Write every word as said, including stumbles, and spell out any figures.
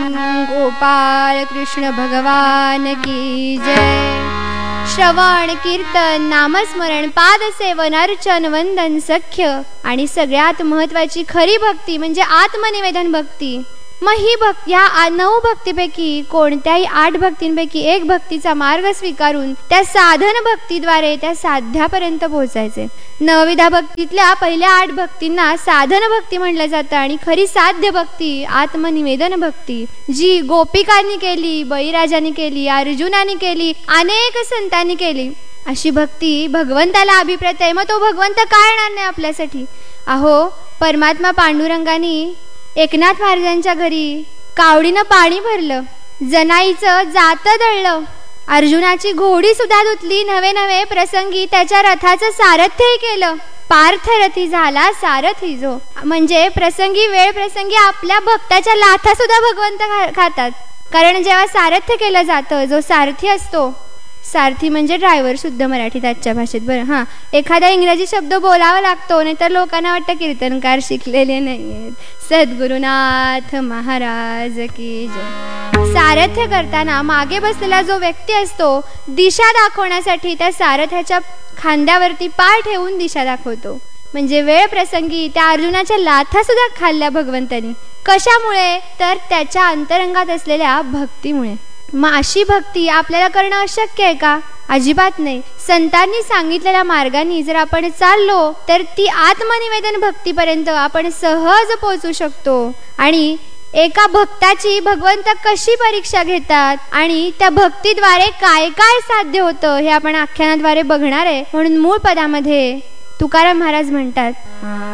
गोपाल कृष्ण भगवान की जय। श्रवण कीर्तन नामस्मरण पादसेवन अर्चन वंदन सख्य आणि सगळ्यात महत्वाची खरी भक्ती म्हणजे आत्मनिवेदन भक्ती। मग ही भक्ती या नऊ भक्तीपैकी कोणत्याही आठ भक्तींपैकी एक भक्तीचा मार्ग स्वीकारून त्या साधन भक्तीद्वारे त्या साध्यापर्यंत पोहोचायचे। नवविधा भक्तीतल्या पहिल्या आठ भक्तींना साधन भक्ती म्हटलं जातं आणि खरी साध्य भक्ती आत्मनिवेदन भक्ती जी गोपिकांनी केली, बळीराजांनी केली, अर्जुनाने केली, अनेक संतांनी केली अशी भक्ती भगवंताला अभिप्रेत आहे। मग तो भगवंत काय येणार नाही आपल्यासाठी? अहो परमात्मा पांडुरंगाने एकनाथ महाराजांच्या घरी कावडीनं पाणी भरलं, जनाईचं जातं दळलं, अर्जुनाची घोडी सुद्धा धुतली, नवे नवे प्रसंगी त्याच्या रथाचं सारथ्यही केलं। पार्थरथी झाला सारथी जो, म्हणजे प्रसंगी वेळ प्रसंगी आपल्या भक्ताच्या लाथा सुद्धा भगवंत खातात। कारण जेव्हा सारथ्य केलं जातं, जो सारथी असतो, सारथी म्हणजे ड्रायव्हर शुद्ध मराठीत आजच्या भाषेत, बरं हां, एखादा इंग्रजी शब्द बोलावा लागतो नाही तर लोकांना वाटतं कीर्तनकार शिकलेले नाहीत। सद्गुरुनाथ महाराज की जय। सारथ्य करताना मागे बसलेला जो व्यक्ती असतो दिशा दाखवण्यासाठी त्या सारथ्याच्या खांद्यावरती पाय ठेवून दिशा दाखवतो। म्हणजे वेळ प्रसंगी त्या अर्जुनाच्या लाथा सुद्धा खाल्ल्या भगवंतानी। कशामुळे? तर त्याच्या अंतरंगात असलेल्या भक्तीमुळे। मग अशी भक्ती आपल्याला करणं अशक्य आहे का? अजिबात नाही। संतांनी सांगितलेल्या मार्गाने जर आपण चाललो तर ती आत्मनिवेदन भक्तीपर्यंत आपण सहज पोहोचू शकतो। आणि एका भक्ताची भगवंत कशी परीक्षा घेतात आणि त्या भक्तीद्वारे काय काय साध्य होतं हे आपण आख्यानाद्वारे बघणार आहे। म्हणून मूळ पदामध्ये तुकाराम महाराज म्हणतात,